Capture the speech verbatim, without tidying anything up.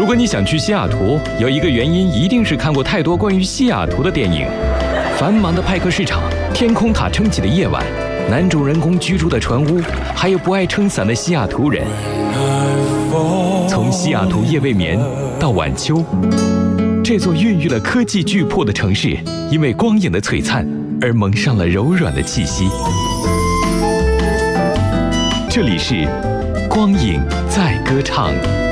如果你想去西雅图，有一个原因一定是看过太多关于西雅图的电影。繁忙的派克市场，天空塔撑起的夜晚，男主人公居住的船屋，还有不爱撑伞的西雅图人。从西雅图夜未眠到晚秋，这座孕育了科技巨擘的城市，因为光影的璀璨而蒙上了柔软的气息。这里是光影在歌唱。